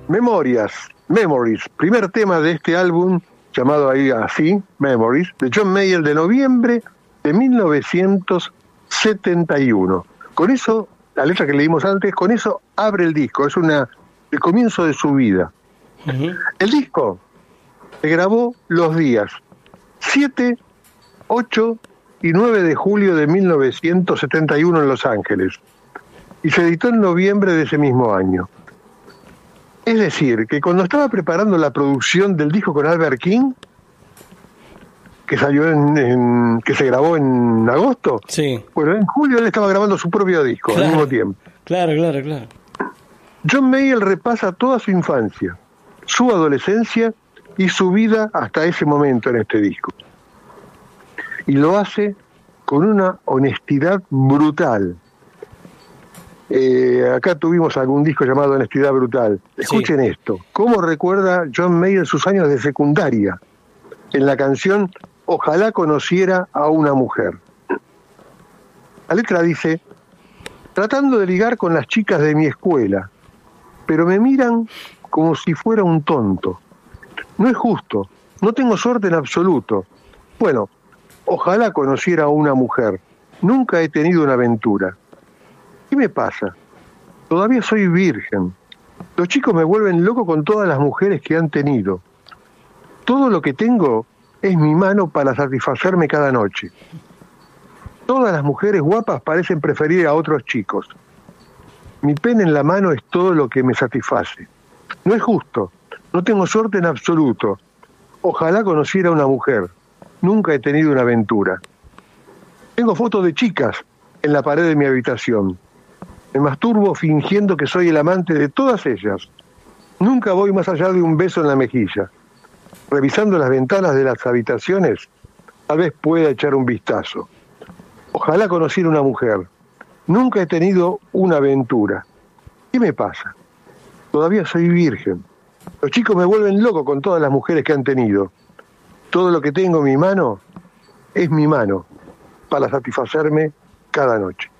Memories, primer tema de este álbum llamado ahí así, Memories, de John Mayall, de noviembre de 1971. Con eso, la letra que leímos antes, con eso abre el disco, es el comienzo de su vida. Uh-huh. El disco se grabó los días 7, 8 y 9 de julio de 1971 en Los Ángeles y se editó en noviembre de ese mismo año. Es decir, que cuando estaba preparando la producción del disco con Albert King, que salió que se grabó en agosto, sí. Bueno, en julio él estaba grabando su propio disco al mismo tiempo. Claro. John Mayall repasa toda su infancia, su adolescencia y su vida hasta ese momento en este disco. Y lo hace con una honestidad brutal. Acá tuvimos algún disco llamado Honestidad Brutal. Escuchen esto. ¿Cómo recuerda John Mayall sus años de secundaria? En la canción Ojalá conociera a una mujer. La letra dice: tratando de ligar con las chicas de mi escuela, pero me miran como si fuera un tonto. No es justo, no tengo suerte en absoluto. Bueno, ojalá conociera a una mujer. Nunca he tenido una aventura. ¿Qué me pasa? Todavía soy virgen. Los chicos me vuelven loco con todas las mujeres que han tenido. Todo lo que tengo es mi mano para satisfacerme cada noche. Todas las mujeres guapas parecen preferir a otros chicos. Mi pene en la mano es todo lo que me satisface. No es justo, no tengo suerte en absoluto. Ojalá conociera a una mujer. Nunca he tenido una aventura. Tengo fotos de chicas en la pared de mi habitación. Me masturbo fingiendo que soy el amante de todas ellas. Nunca voy más allá de un beso en la mejilla. Revisando las ventanas de las habitaciones, tal vez pueda echar un vistazo. Ojalá conociera una mujer. Nunca he tenido una aventura. ¿Qué me pasa? Todavía soy virgen. Los chicos me vuelven loco con todas las mujeres que han tenido. Todo lo que tengo en mi mano es mi mano para satisfacerme cada noche.